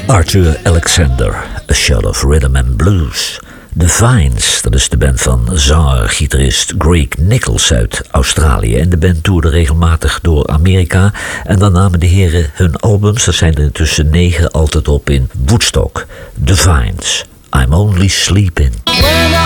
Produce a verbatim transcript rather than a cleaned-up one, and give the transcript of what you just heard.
Arthur Alexander, A Shot of Rhythm and Blues. The Vines, dat is de band van zanger-gitarist Greg Nichols uit Australië. En de band toerde regelmatig door Amerika. En dan namen de heren hun albums, dat zijn er intussen negen, altijd op in Woodstock. The Vines, I'm Only Sleeping.